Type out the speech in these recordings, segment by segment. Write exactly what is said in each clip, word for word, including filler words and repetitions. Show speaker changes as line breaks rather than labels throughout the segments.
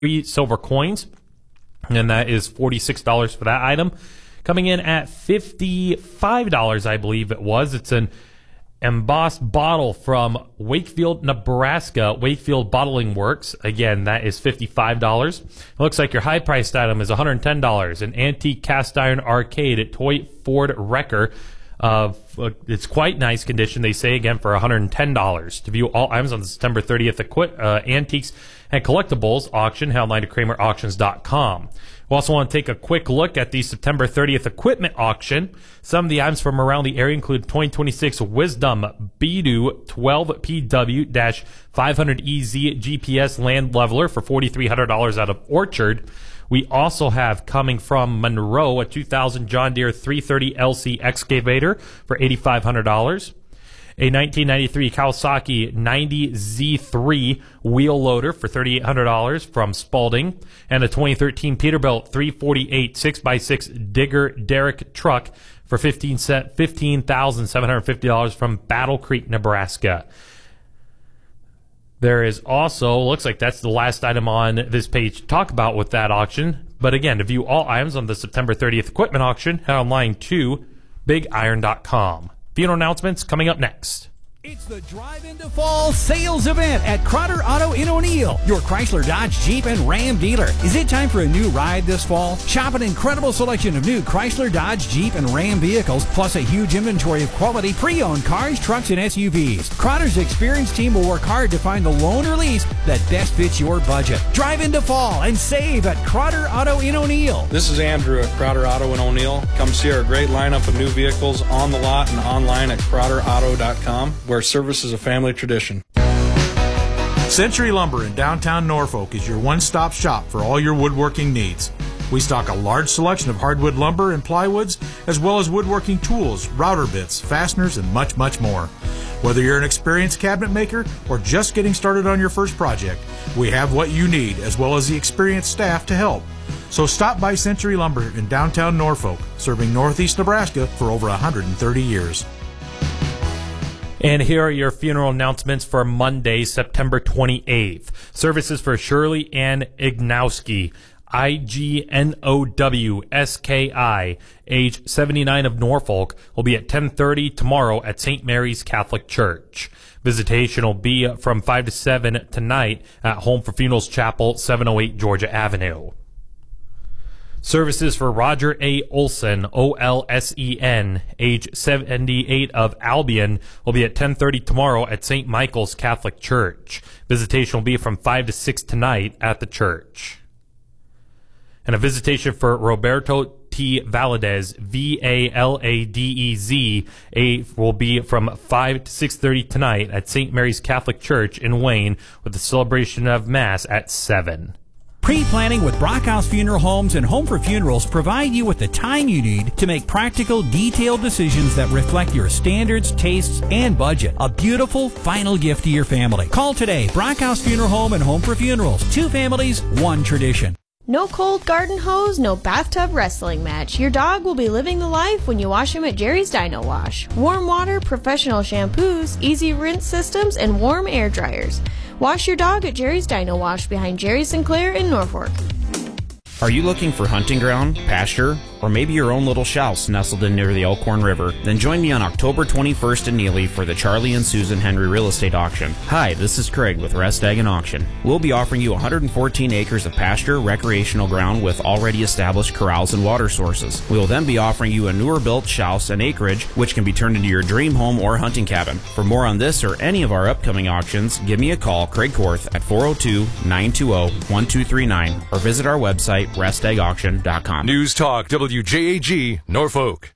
three silver coins, and that is forty-six dollars for that item. Coming in at fifty-five dollars, I believe it was. It's an embossed bottle from Wakefield, Nebraska, Wakefield Bottling Works. Again, that is fifty-five dollars. It looks like your high-priced item is one hundred ten dollars. An antique cast iron arcade at Toy Ford Wrecker. Uh, it's quite nice condition, they say, again, for one hundred ten dollars. To view all items on the September thirtieth Equi- uh, Antiques and Collectibles auction, held online at Kramer Auctions dot com. We also want to take a quick look at the September thirtieth equipment auction. Some of the items from around the area include twenty twenty-six Wisdom Beidou twelve P W five hundred E Z G P S land leveler for four thousand three hundred dollars out of Orchard. We also have, coming from Monroe, a two thousand John Deere three thirty L C excavator for eight thousand five hundred dollars. A nineteen ninety-three Kawasaki ninety Z three wheel loader for three thousand eight hundred dollars from Spalding, and a twenty thirteen Peterbilt three forty-eight six by six digger derrick truck for fifteen thousand seven hundred fifty dollars from Battle Creek, Nebraska. There is also, looks like that's the last item on this page to talk about with that auction. But again, to view all items on the September thirtieth equipment auction, head online to big iron dot com. Funeral announcements coming up next.
It's the Drive into Fall sales event at Crotter Auto in O'Neill, your Chrysler, Dodge, Jeep, and Ram dealer. Is it time for a new ride this fall? Shop an incredible selection of new Chrysler, Dodge, Jeep, and Ram vehicles, plus a huge inventory of quality pre-owned cars, trucks, and S U Vs. Crotter's experienced team will work hard to find the loan or lease that best fits your budget. Drive into fall and save at Crotter Auto in O'Neill.
This is Andrew at Crotter Auto in O'Neill. Come see our great lineup of new vehicles on the lot and online at crotter auto dot com. Where service is a family tradition.
Century Lumber in downtown Norfolk is your one-stop shop for all your woodworking needs. We stock a large selection of hardwood lumber and plywoods, as well as woodworking tools, router bits, fasteners, and much, much more. Whether you're an experienced cabinet maker or just getting started on your first project, we have what you need, as well as the experienced staff to help. So stop by Century Lumber in downtown Norfolk, serving Northeast Nebraska for over one hundred thirty years.
And here are your funeral announcements for Monday, September twenty-eighth. Services for Shirley Ann Ignowski, I G N O W S K I, age seventy-nine, of Norfolk, will be at ten thirty tomorrow at Saint Mary's Catholic Church. Visitation will be from five to seven tonight at Home for Funerals Chapel, seven oh eight Georgia Avenue. Services for Roger A. Olson, O L S E N, age seventy-eight, of Albion, will be at ten thirty tomorrow at Saint Michael's Catholic Church. Visitation will be from five to six tonight at the church. And a visitation for Roberto T. Valadez, V A L A D E Z, a, will be from five to six thirty tonight at Saint Mary's Catholic Church in Wayne, with the celebration of Mass at seven.
Pre-planning with Brockhouse Funeral Homes and Home for Funerals provide you with the time you need to make practical, detailed decisions that reflect your standards, tastes, and budget. A beautiful final gift to your family. Call today. Brockhouse Funeral Home and Home for Funerals. Two families, one tradition.
No cold garden hose, no bathtub wrestling match. Your dog will be living the life when you wash him at Jerry's Dino Wash. Warm water, professional shampoos, easy rinse systems, and warm air dryers. Wash your dog at Jerry's Dino Wash behind Jerry Sinclair in Norfolk.
Are you looking for hunting ground, pasture, or maybe your own little house nestled in near the Elkhorn River? Then join me on October twenty-first in Neely for the Charlie and Susan Henry Real Estate Auction. Hi, this is Craig with Rest Ag and Auction. We'll be offering you one hundred fourteen acres of pasture, recreational ground with already established corrals and water sources. We will then be offering you a newer built house and acreage, which can be turned into your dream home or hunting cabin. For more on this or any of our upcoming auctions, give me a call, Craig Korth, at four oh two, nine two oh, one two three nine or visit our website, rest ag auction dot com.
News Talk W J A G, Norfolk.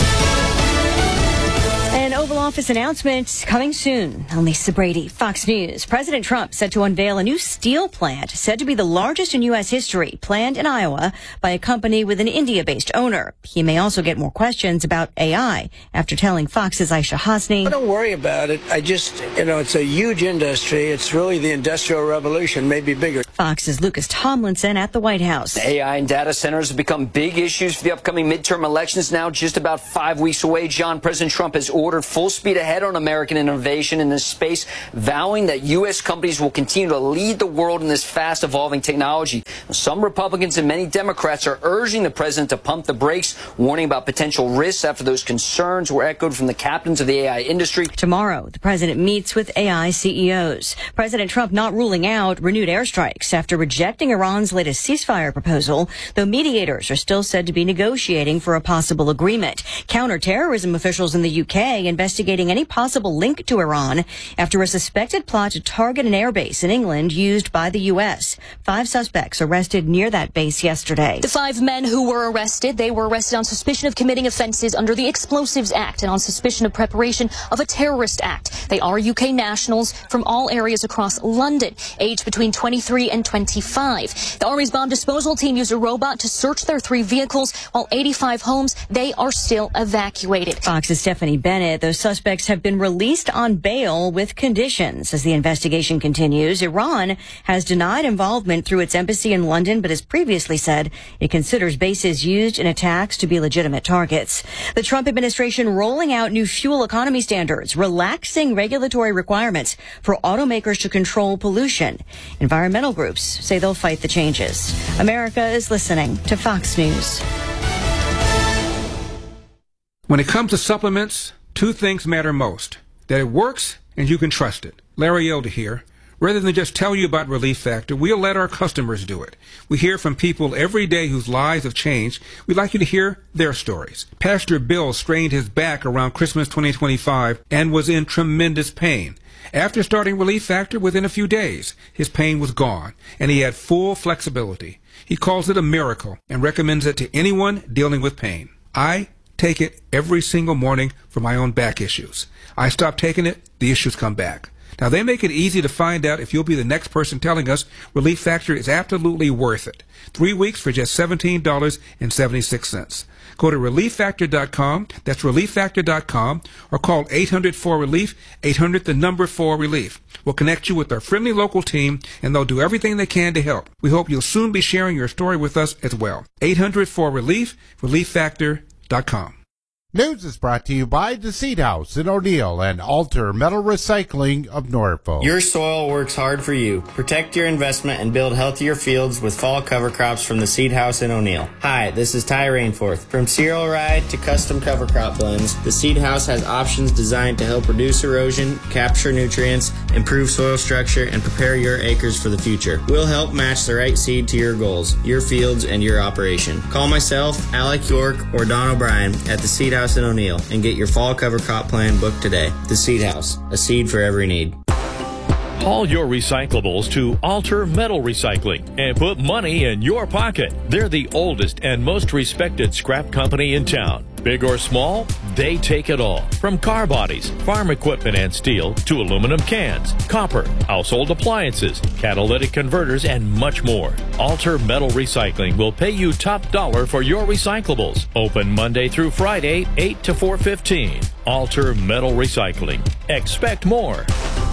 An Oval Office announcement coming soon. I'm Lisa Brady, Fox News. President Trump set to unveil a new steel plant said to be the largest in U S history, planned in Iowa by a company with an India-based owner. He may also get more questions about A I after telling Fox's Aisha Hosni.
Don't worry about it. I just, you know, it's a huge industry. It's really the Industrial Revolution, maybe bigger.
Fox's Lucas Tomlinson at the White House.
A I and data centers have become big issues for the upcoming midterm elections now, just about five weeks away. John, President Trump has ordered full speed ahead on American innovation in this space, vowing that U S companies will continue to lead the world in this fast-evolving technology. Some Republicans and many Democrats are urging the president to pump the brakes, warning about potential risks after those concerns were echoed from the captains of the A I industry.
Tomorrow, the president meets with A I C E Os. President Trump not ruling out renewed airstrikes after rejecting Iran's latest ceasefire proposal, though mediators are still said to be negotiating for a possible agreement. Counterterrorism officials in the U K investigating any possible link to Iran after a suspected plot to target an airbase in England used by the U S. Five suspects arrested near that base yesterday.
The five men who were arrested, they were arrested on suspicion of committing offenses under the Explosives Act and on suspicion of preparation of a terrorist act. They are U K nationals from all areas across London, aged between twenty-three and twenty-five. The Army's bomb disposal team used a robot to search their three vehicles, while eighty-five homes, they are still evacuated.
Fox's Stephanie Bennett. Those suspects have been released on bail with conditions. As the investigation continues, Iran has denied involvement through its embassy in London, but has previously said it considers bases used in attacks to be legitimate targets. The Trump administration rolling out new fuel economy standards, relaxing regulatory requirements for automakers to control pollution. Environmental groups say they'll fight the changes. America is listening to Fox News.
When it comes to supplements, two things matter most: that it works and you can trust it. Larry Elder here. Rather than just tell you about Relief Factor, we'll let our customers do it. We hear from people every day whose lives have changed. We'd like you to hear their stories. Pastor Bill strained his back around Christmas twenty twenty-five and was in tremendous pain. After starting Relief Factor, within a few days, his pain was gone, and he had full flexibility. He calls it a miracle and recommends it to anyone dealing with pain. I take it every single morning for my own back issues. I stop taking it, the issues come back. Now, they make it easy to find out if you'll be the next person telling us Relief Factor is absolutely worth it. Three weeks for just seventeen dollars and seventy-six cents. Go to relief factor dot com, that's relief factor dot com, or call eight hundred four relief, eight hundred the number four relief. We'll connect you with our friendly local team, and they'll do everything they can to help. We hope you'll soon be sharing your story with us as well. eight hundred four relief, relief factor dot com.
News is brought to you by the Seed House in O'Neill and Alter Metal Recycling of Norfolk.
Your soil works hard for you. Protect your investment and build healthier fields with fall cover crops from the Seed House in O'Neill. Hi, this is Ty Rainforth. From cereal rye to custom cover crop blends, the Seed House has options designed to help reduce erosion, capture nutrients, improve soil structure, and prepare your acres for the future. We'll help match the right seed to your goals, your fields, and your operation. Call myself, Alec York, or Don O'Brien at the Seed House in O'Neill and get your fall cover crop plan booked today. The Seed House, a seed for every need.
Haul your recyclables to Alter Metal Recycling and put money in your pocket. They're the oldest and most respected scrap company in town. Big or small, they take it all. From car bodies, farm equipment and steel, to aluminum cans, copper, household appliances, catalytic converters, and much more. Alter Metal Recycling will pay you top dollar for your recyclables. Open Monday through Friday, eight to four fifteen. Alter Metal Recycling. Expect more.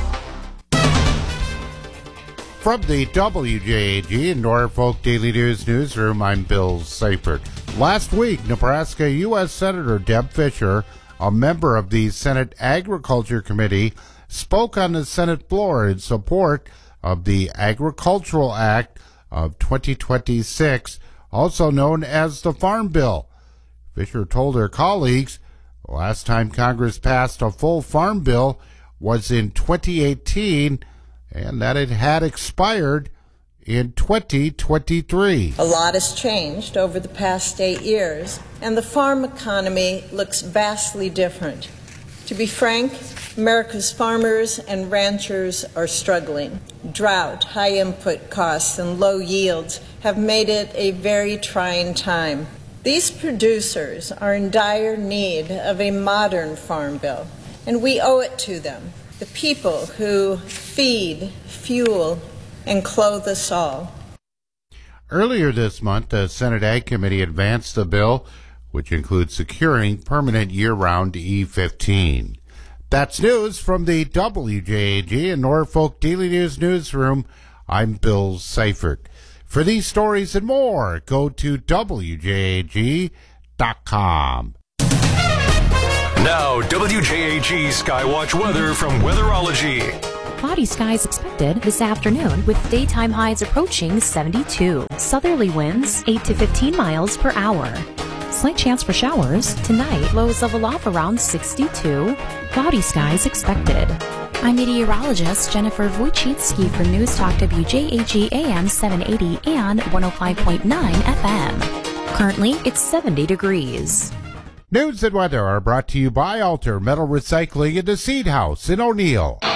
From the W J A G and Norfolk Daily News newsroom, I'm Bill Seifert. Last week, Nebraska U S Senator Deb Fischer, a member of the Senate Agriculture Committee, spoke on the Senate floor in support of the Agricultural Act of twenty twenty-six, also known as the Farm Bill. Fischer told her colleagues the last time Congress passed a full farm bill was in twenty eighteen, and that it had expired in twenty twenty-three.
A lot has changed over the past eight years, and the farm economy looks vastly different. To be frank, America's farmers and ranchers are struggling. Drought, high input costs, and low yields have made it a very trying time. These producers are in dire need of a modern farm bill, and we owe it to them, the people who feed, fuel, and clothe us all.
Earlier this month, the Senate Ag Committee advanced the bill, which includes securing permanent year-round E fifteen. That's news from the W J A G and Norfolk Daily News newsroom. I'm Bill Seifert. For these stories and more, go to W J A G dot com.
Now, W J A G Skywatch weather from Weatherology.
Cloudy skies expected this afternoon with daytime highs approaching seventy-two. Southerly winds eight to fifteen miles per hour. Slight chance for showers tonight. Lows level off around sixty-two. Cloudy skies expected. I'm meteorologist Jennifer Wojcicki for News Talk W J A G A M seven eighty and one oh five point nine F M. Currently, it's seventy degrees.
News and weather are brought to you by Alter Metal Recycling in the Seed House in O'Neill.